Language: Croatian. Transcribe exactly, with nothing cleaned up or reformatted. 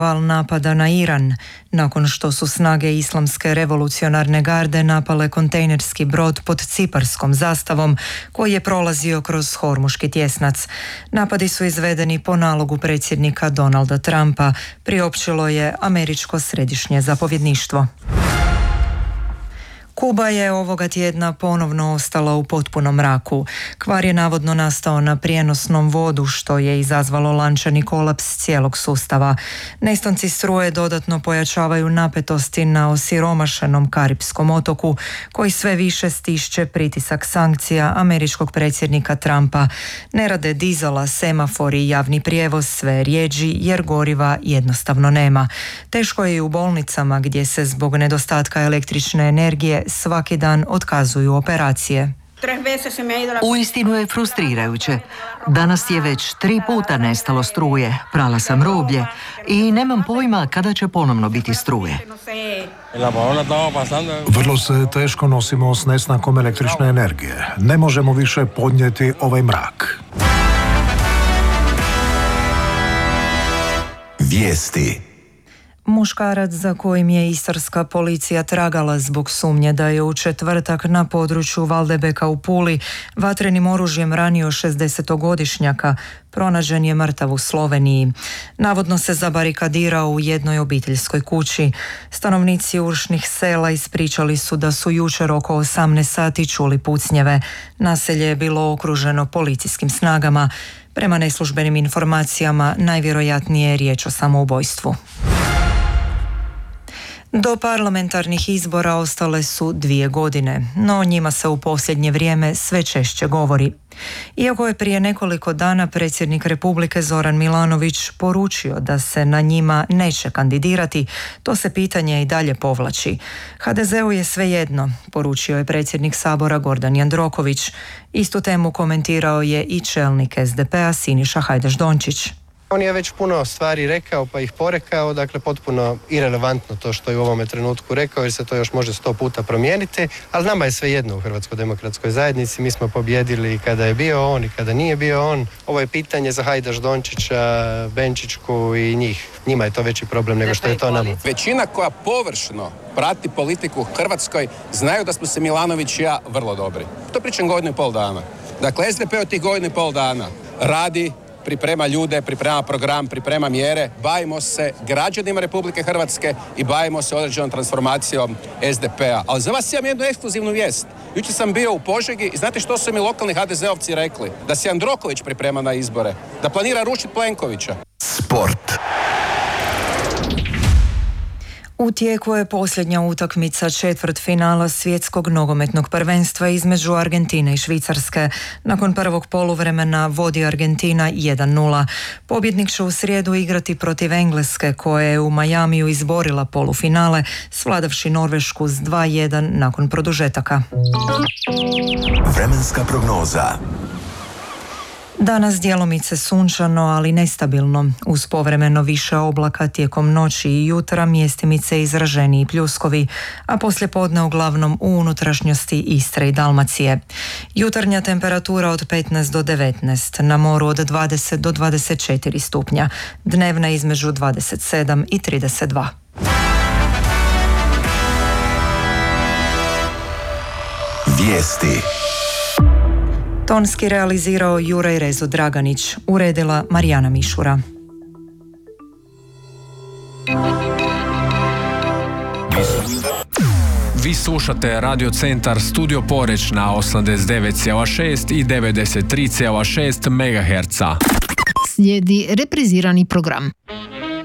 val napada na Iran, nakon što su snage Islamske revolucionarne garde napale kontejnerski brod pod ciparskom zastavom koji je prolazio kroz Hormuški tjesnac. Napadi su izvedeni po nalogu predsjednika Donalda Trumpa, priopćilo je američko središnje zapovjedništvo. Kuba je ovoga tjedna ponovno ostala u potpunom mraku. Kvar je navodno nastao na prijenosnom vodu, što je izazvalo lančani kolaps cijelog sustava. Nestanci struje dodatno pojačavaju napetosti na osiromašenom Karipskom otoku, koji sve više stišće pritisak sankcija američkog predsjednika Trumpa. Ne rade dizela, semafori i javni prijevoz sve rjeđi jer goriva jednostavno nema. Teško je i u bolnicama gdje se zbog nedostatka električne energije svaki dan otkazuju operacije. Uistinu je frustrirajuće. Danas je već tri puta nestalo struje, prala sam rublje i nemam pojma kada će ponovno biti struje. Vrlo se teško nosimo s nestankom električne energije. Ne možemo više podnijeti ovaj mrak. Vijesti. Muškarac za kojim je istarska policija tragala zbog sumnje da je u četvrtak na području Valdebeka u Puli vatrenim oružjem ranio šezdesetogodišnjaka, pronađen je mrtav u Sloveniji. Navodno se zabarikadirao u jednoj obiteljskoj kući. Stanovnici uršnih sela ispričali su da su jučer oko osamnaest sati čuli pucnjeve. Naselje je bilo okruženo policijskim snagama. Prema neslužbenim informacijama najvjerojatnije je riječ o samoubojstvu. Do parlamentarnih izbora ostale su dvije godine, no o njima se u posljednje vrijeme sve češće govori. Iako je prije nekoliko dana predsjednik Republike Zoran Milanović poručio da se na njima neće kandidirati, to se pitanje i dalje povlači. ha de zeu je svejedno, poručio je predsjednik Sabora Gordan Jandroković. Istu temu komentirao je i čelnik es de pe a Siniša Hajdaš Dončić. On je već puno stvari rekao pa ih porekao, dakle potpuno irelevantno to što je u ovome trenutku rekao jer se to još može sto puta promijeniti, ali nama je sve jedno u Hrvatskoj demokratskoj zajednici, mi smo pobjedili kada je bio on i kada nije bio on. Ovo je pitanje za Hajdaš Dončića, Benčićku i njih. Njima je to veći problem nego što je to nama. Većina koja površno prati politiku u Hrvatskoj znaju da smo se Milanović i ja vrlo dobri. To pričam godinu i pol dana. Dakle, es de pe od tih godinu i pol dana radi, priprema ljude, priprema program, priprema mjere, bavimo se građanima Republike Hrvatske i bavimo se određenom transformacijom es de pe a. Ali za vas imam jednu ekskluzivnu vijest. Jučer sam bio u Požegi i znate što su mi lokalni ha de zeovci rekli? Da se Jandroković priprema na izbore, da planira rušiti Plenkovića. Sport. U tijeku je posljednja utakmica četvrtfinala svjetskog nogometnog prvenstva između Argentine i Švicarske. Nakon prvog poluvremena vodi Argentina jedan nula. Pobjednik će u srijedu igrati protiv Engleske koja je u Majamiju izborila polufinale, svladavši Norvešku s dva jedan nakon produžetaka. Vremenska prognoza. Danas djelomice sunčano, ali nestabilno. Uz povremeno više oblaka tijekom noći i jutra mjestimice izraženiji pljuskovi, a poslijepodne uglavnom u unutrašnjosti Istre i Dalmacije. Jutarnja temperatura od petnaest do devetnaest, na moru od dvadeset do dvadeset četiri stupnja, dnevna između dvadeset sedam i trideset dva. Vijesti. Tonski realizirao Juraj Rezo Draganić, uredila Marijana Mišura. Vi slušate Radio Centar Studio Poreč na osamdeset devet zarez šest i devedeset tri zarez šest megaherca. Slijedi reprizirani program.